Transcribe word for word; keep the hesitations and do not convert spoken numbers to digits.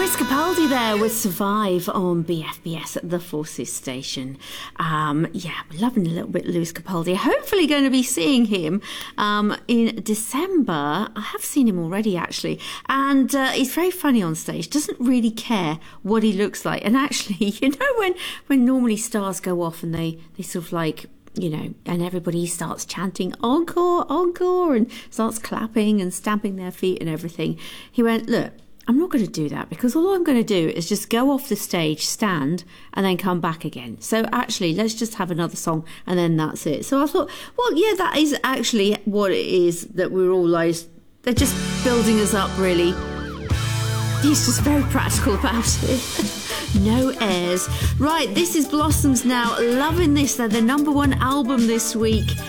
Lewis Capaldi there with Survive on B F B S at the Forces station. Um, yeah, we're loving a little bit Lewis Capaldi. Hopefully going to be seeing him um, in December. I have seen him already, actually. And uh, he's very funny on stage. Doesn't really care what he looks like. And actually, you know, when, when normally stars go off and they, they sort of like... you know, and everybody starts chanting encore, encore, and starts clapping and stamping their feet and everything. He went, look, I'm not going to do that because all I'm going to do is just go off the stage, stand, and then come back again. So actually, let's just have another song and then that's it. So I thought, well, yeah, that is actually what it is that we're all like, they're just building us up, really. He's just very practical about it. No airs. Right, this is Blossoms now. Loving this. They're the number one album this week.